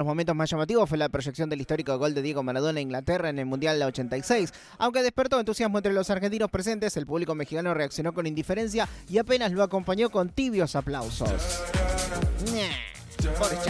los momentos más llamativos fue la proyección del histórico gol de Diego Maradona a Inglaterra en el Mundial del 86. Aunque despertó entusiasmo entre los argentinos presentes, el público mexicano reaccionó con indiferencia y apenas lo acompañó con tibios aplausos.